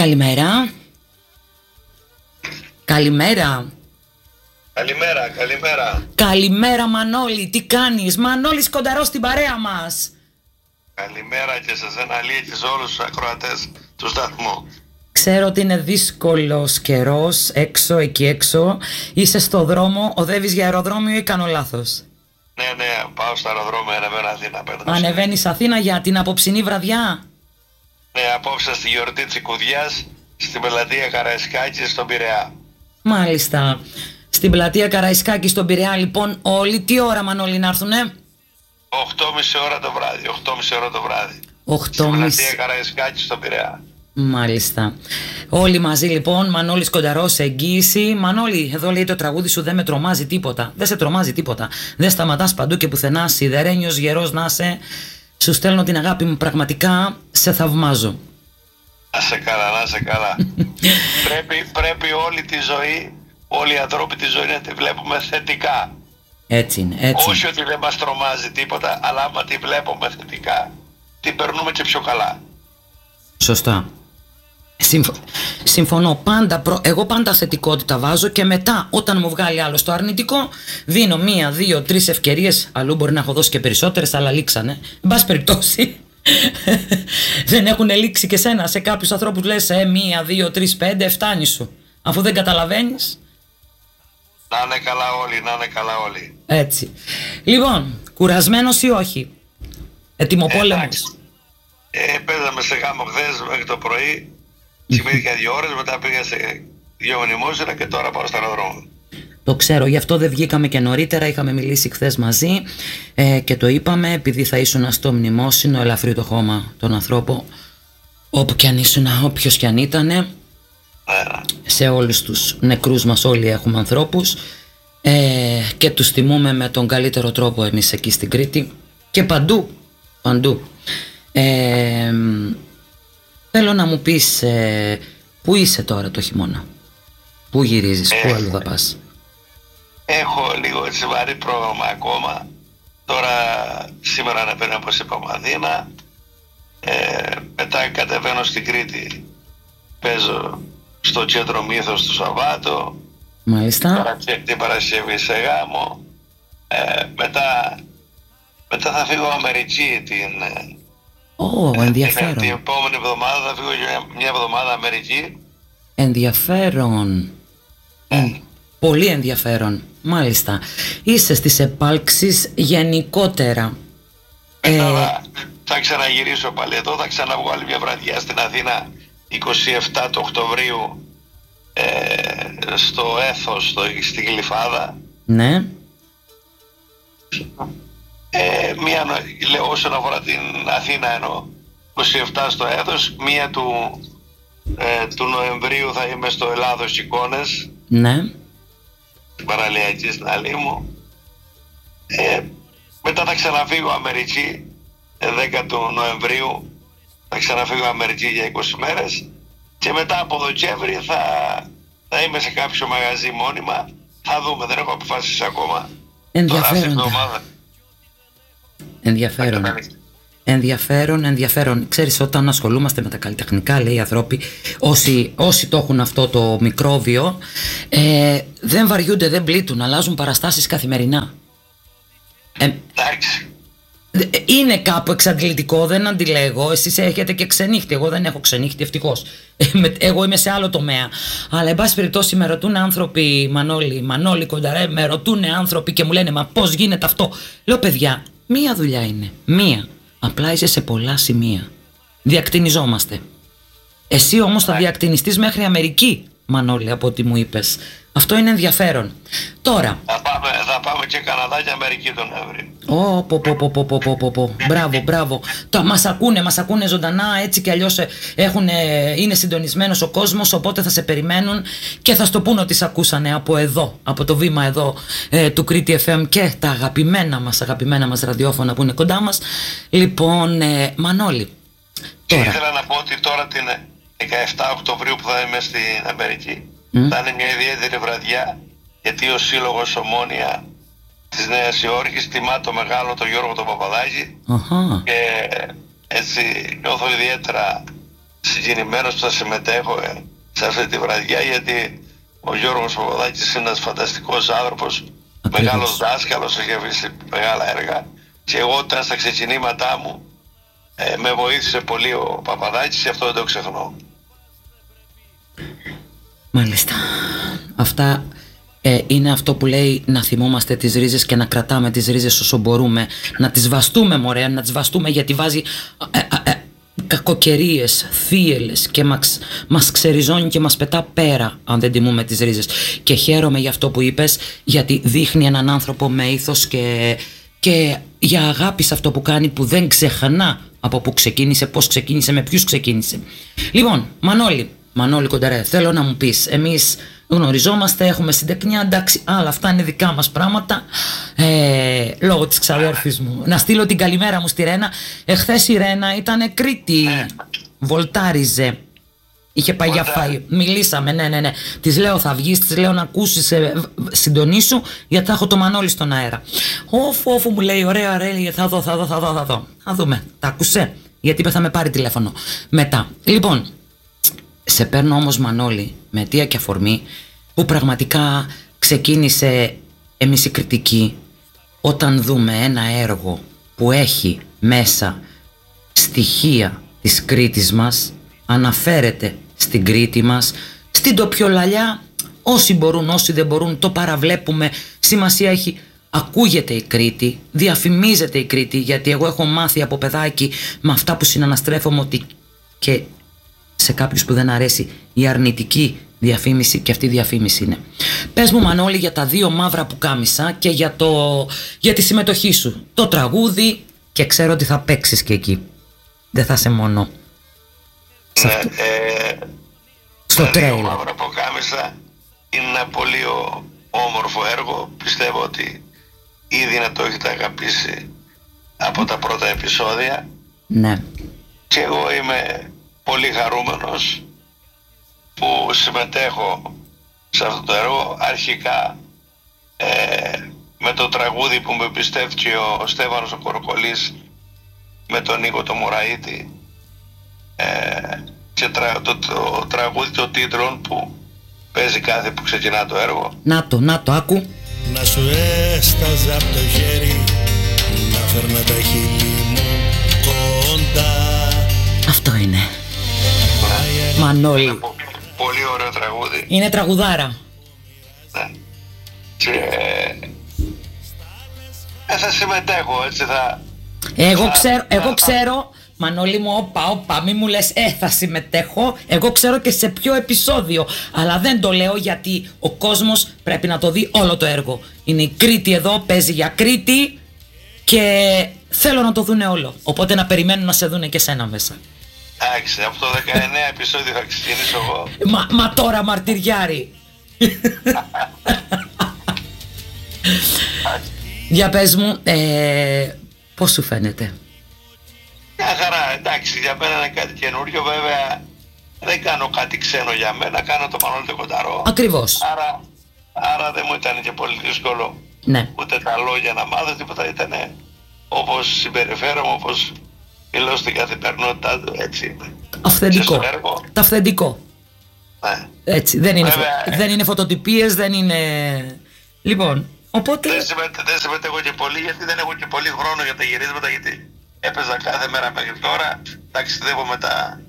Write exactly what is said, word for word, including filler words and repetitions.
Καλημέρα. Καλημέρα. Καλημέρα, καλημέρα. Καλημέρα Μανώλη, τι κάνεις? Μανώλης Κονταρός στην παρέα μας. Καλημέρα και σε εσένα Αλία και σε όλους τους ακροατές του σταθμού. Ξέρω ότι είναι δύσκολος καιρός έξω, εκεί έξω. Είσαι στο δρόμο, οδεύεις για αεροδρόμιο ή κάνω λάθος? Ναι, ναι, πάω στο αεροδρόμιο, ανεβαίνω Αθήνα. Ανεβαίνεις Αθήνα για την απόψινή βραδιά? Ναι, απόψε στη γιορτή της Ικουδιάς, στην πλατεία Καραϊσκάκη στον Πειραιά. Μάλιστα. Στην πλατεία Καραϊσκάκη στον Πειραιά λοιπόν όλοι τι ώρα Μανώλη να έρθουνε? οκτώ και μισή ώρα το βράδυ, οκτώ και μισή ώρα το βράδυ. οκτώ και στην μισή. πλατεία Καραϊσκάκη στον Πειραιά. Μάλιστα. Όλοι μαζί λοιπόν, Μανώλης Κονταρός, εγγύηση. Μανώλη, εδώ λέει το τραγούδι σου δεν με τρομάζει τίποτα. Δεν σε τρομάζει τίποτα. Δεν σταματάς παντού και πουθενά. Σιδερένιος γερός να είσαι. Σου στέλνω την αγάπη μου, πραγματικά σε θαυμάζω. Να σε καλά, να σε καλά. πρέπει, πρέπει όλη τη ζωή, όλοι οι ανθρώποι τη ζωή να τη βλέπουμε θετικά. Έτσι είναι, έτσι. Όχι ότι δεν μας τρομάζει τίποτα, αλλά άμα τη βλέπουμε θετικά, την περνούμε και πιο καλά. Σωστά. Συμφ... Συμφωνώ πάντα, προ... εγώ πάντα θετικότητα βάζω και μετά όταν μου βγάλει άλλο το αρνητικό δίνω μία, δύο, τρεις ευκαιρίες. Αλλού μπορεί να έχω δώσει και περισσότερες, αλλά λήξανε. Εν πάση περιπτώσει δεν έχουν λήξει και σένα. Σε κάποιους ανθρώπους λες ε, μία, δύο, τρεις, πέντε, φτάνει σου. Αφού δεν καταλαβαίνεις. Να είναι καλά όλοι, να είναι καλά όλοι. Έτσι. Λοιπόν, κουρασμένος ή όχι? Ετοιμοπόλεμος? Ε, παίζαμε σε γάμο χθες μέχρι το πρωί. Κοιμήθηκα δύο ώρες, μετά πήγα σε δύο μνημόσυνα και τώρα πάω στο αεροδρόμιο. Το ξέρω, γι' αυτό δεν βγήκαμε και νωρίτερα. Είχαμε μιλήσει χθες μαζί ε, και το είπαμε, επειδή θα ήσουν στο μνημόσυνο, ελαφρύ το χώμα τον ανθρώπο, όπου κι αν ήσουν, όποιος κι αν ήτανε. Yeah. Σε όλους τους νεκρούς μας όλοι έχουμε ανθρώπους ε, και τους τιμούμε με τον καλύτερο τρόπο εμείς εκεί στην Κρήτη και παντού, παντού. Ε, θέλω να μου πεις ε, πού είσαι τώρα το χειμώνα, πού γυρίζεις, ε, πού αλλού θα πας? Έχω λίγο έτσι βαρύ πρόγραμμα ακόμα. Τώρα σήμερα ανεβαίνω όπως είπαμε Αθήνα, ε, μετά κατεβαίνω στην Κρήτη, παίζω στο κέντρο Μύθος του Σαββάτο. Μάλιστα. Την Παρασκευή σε γάμο. Ε, μετά, μετά θα φύγω Αμερική την, oh, ενδιαφέρον. την επόμενη εβδομάδα. Θα φύγω για μια εβδομάδα Αμερική. Ενδιαφέρον. Ε. Ε, πολύ ενδιαφέρον. Μάλιστα. Είσαι στις επάλξεις γενικότερα. Ε, θα, θα ξαναγυρίσω πάλι εδώ. Θα ξαναβγώ άλλη μια βραδιά στην Αθήνα είκοσι επτά του Οκτωβρίου, ε, στο Έθος, στο, στη Γλυφάδα. Ναι. Ε, μία, λέω, όσον αφορά την Αθήνα εννοώ, είκοσι επτά στο Έθος, μία του, ε, του Νοεμβρίου θα είμαι στο Ελλάδος Εικόνες. Ναι. Στην Παραλιακή στην Αλήμου. Ε, μετά θα ξαναφύγω Αμερική, δέκα του Νοεμβρίου. Θα ξαναφύγω Αμερική για είκοσι μέρες και μετά από Δεκέμβρη θα, θα είμαι σε κάποιο μαγαζί μόνιμα. Θα δούμε, δεν έχω αποφασίσει ακόμα. Ενδιαφέρον. Ενδιαφέρον. Ενδιαφέρον, ενδιαφέρον. Ξέρεις, όταν ασχολούμαστε με τα καλλιτεχνικά, λέει οι άνθρωποι, όσοι, όσοι το έχουν αυτό το μικρόβιο, ε, δεν βαριούνται, δεν πλήττουν, αλλάζουν παραστάσεις καθημερινά. Ε, Εντάξει. Είναι κάπου εξαντλητικό, δεν αντιλέγω. Εσείς έχετε και ξενύχτη. Εγώ δεν έχω ξενύχτη, ευτυχώς. Εγώ είμαι σε άλλο τομέα. Αλλά εν πάση περιπτώσει με ρωτούν άνθρωποι, Μανώλη, Μανώλη Κονταρέ, με ρωτούν άνθρωποι και μου λένε μα πώς γίνεται αυτό? Λέω παιδιά, μία δουλειά είναι. Μία. Απλά είσαι σε πολλά σημεία. Διακτηνιζόμαστε. Εσύ όμως θα διακτηνιστείς μέχρι Αμερική, Μανώλη, από ό,τι μου είπες. Αυτό είναι ενδιαφέρον. Τώρα. Θα πάμε, θα πάμε και Καναδά και Αμερική τον Νοέμβρη. Ω, πω, πω, πω, πω, πω, πω, πω, πω. Μπράβο, μπράβο. Το, μας ακούνε, μας ακούνε ζωντανά, έτσι κι αλλιώς έχουν, είναι συντονισμένος ο κόσμος, οπότε θα σε περιμένουν και θα στο πούν ότι σε ακούσανε από εδώ, από το βήμα εδώ ε, του Κρήτη εφ εμ και τα αγαπημένα μας, αγαπημένα μας ραδιόφωνα που είναι κοντά μας. Λοιπόν, ε, Μανώλη. Τώρα. Ήθελα να πω ότι τώρα την δεκαεφτά Οκτωβρίου που θα είμαι στην Αμερική, Mm. θα είναι μια ιδιαίτερη βραδιά, γιατί ο Σύλλογος Ομόνοια της Νέας Υόρκης τιμά το μεγάλο τον Γιώργο τον Παπαδάκη. Uh-huh. Και έτσι νιώθω ιδιαίτερα συγκινημένος που θα συμμετέχω ε, σε αυτή τη βραδιά, γιατί ο Γιώργος Παπαδάκης είναι ένας φανταστικός άνθρωπος, μεγάλος δάσκαλος, έχει αφήσει μεγάλα έργα, και εγώ όταν στα ξεκινήματά μου ε, με βοήθησε πολύ ο Παπαδάκης και αυτό δεν το ξεχνώ. Μάλιστα. Αυτά ε, είναι αυτό που λέει να θυμόμαστε τις ρίζες και να κρατάμε τις ρίζες όσο μπορούμε, να τις βαστούμε μωρέ, να τις βαστούμε, γιατί βάζει ε, ε, ε, κακοκαιρίες, θύελες και μας, μας ξεριζώνει και μας πετά πέρα αν δεν τιμούμε τις ρίζες. Και χαίρομαι για αυτό που είπες, γιατί δείχνει έναν άνθρωπο με ήθος και, και για αγάπη σε αυτό που κάνει, που δεν ξεχνά από που ξεκίνησε, πώς ξεκίνησε, με ποιους ξεκίνησε. Λοιπόν, Μανώλη, Μανώλη Κονταρέ, θέλω να μου πεις, εμείς γνωριζόμαστε, έχουμε συντεκνιά, εντάξει, αλλά αυτά είναι δικά μας πράγματα, ε, λόγω της ξαδέρφης μου. Να στείλω την καλημέρα μου στη Ρένα. Εχθές η Ρένα ήταν Κρήτη, βολτάριζε, είχε πάει για φάι, μιλήσαμε, ναι, ναι, ναι. Της λέω θα βγεις, της λέω να ακούσεις, ε, συντονίσου, γιατί θα έχω το Μανώλη στον αέρα. Όφου, όφου μου λέει, ωραία, ωραία, θα δω, θα δω, θα δω, θα δω. Θα δούμε, τα άκουσε, γιατί είπε θα με πάρει τηλέφωνο μετά. Λοιπόν, σε παίρνω όμως Μανώλη με αιτία και αφορμή που πραγματικά ξεκίνησε εμείς η κριτική, όταν δούμε ένα έργο που έχει μέσα στοιχεία της Κρήτης μας, αναφέρεται στην Κρήτη μας, στην τοπιολαλιά, όσοι μπορούν, όσοι δεν μπορούν, το παραβλέπουμε, σημασία έχει, ακούγεται η Κρήτη, διαφημίζεται η Κρήτη, γιατί εγώ έχω μάθει από παιδάκι με αυτά που συναναστρέφομαι ότι και σε κάποιους που δεν αρέσει η αρνητική διαφήμιση, και αυτή η διαφήμιση είναι. Πες μου Μανώλη για τα δύο μαύρα που κάμισα και για, το, για τη συμμετοχή σου, το τραγούδι, και ξέρω ότι θα παίξεις και εκεί, δεν θα είσαι μόνο ναι, ε, στο τρέιλερ. Τα δύο μαύρα που κάμισα είναι ένα πολύ όμορφο έργο, πιστεύω ότι ήδη να το έχετε αγαπήσει από τα πρώτα επεισόδια. Ναι. Και εγώ είμαι πολύ χαρούμενος που συμμετέχω σε αυτό το έργο, αρχικά ε, με το τραγούδι που με εμπιστεύτηκε ο Στέφανος ο Κοροκολής με τον Νίκο το Μωραΐτη, ε, και τρα, το, το, το τραγούδι των τίτλων που παίζει κάθε που ξεκινά το έργο. Να το, να το, άκου. Να σου έσταζα από το χέρι, να φέρνα τα χείλη μου κοντά. Αυτό είναι. Ναι. Μανώλη. Είναι πολύ ωραίο τραγούδι. Είναι τραγουδάρα. Ναι. Και ε, θα συμμετέχω, έτσι θα... Εγώ θα, ξέρω, εγώ θα, ξέρω, Μανώλη μου, όπα, όπα, μη μου λες, ε, θα συμμετέχω. Εγώ ξέρω και σε ποιο επεισόδιο, αλλά δεν το λέω γιατί ο κόσμος πρέπει να το δει όλο το έργο. Είναι η Κρήτη εδώ, παίζει για Κρήτη και θέλω να το δούνε όλο. Οπότε να περιμένουν να σε δούνε και σένα μέσα. Εντάξει, από το δεκαεννέα επεισόδιο θα ξεκινήσω εγώ. Μα, μα τώρα μαρτυριάρι. Για πες μου, ε, πώς σου φαίνεται? Μια χαρά, εντάξει, για μένα είναι κάτι καινούριο, βέβαια δεν κάνω κάτι ξένο για μένα, κάνω το Μανώλη το Κονταρό. Ακριβώς. Άρα, άρα δεν μου ήταν και πολύ δύσκολο, ναι, ούτε τα λόγια να μάθω, τίποτα, ήταν όπως συμπεριφέρομαι, όπως μιλώ στην καθημερινότητά του, έτσι είναι. Αυθεντικό. Τα αυθεντικό. Ναι. Έτσι, δεν είναι, βέβαια, φω... δεν είναι φωτοτυπίες, δεν είναι... Λοιπόν, οπότε... Δεν, συμμετέ, δεν συμμετέχω και πολύ, γιατί δεν έχω και πολύ χρόνο για τα γυρίσματα, γιατί έπαιζα κάθε μέρα μέχρι τώρα, ταξιδεύω με τα